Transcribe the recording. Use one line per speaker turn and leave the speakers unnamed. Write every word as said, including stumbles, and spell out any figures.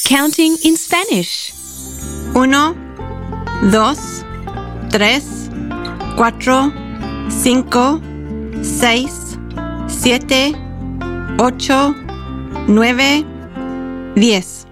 Counting in Spanish.
Uno, dos, tres, cuatro, cinco, seis, siete, ocho, nueve, diez.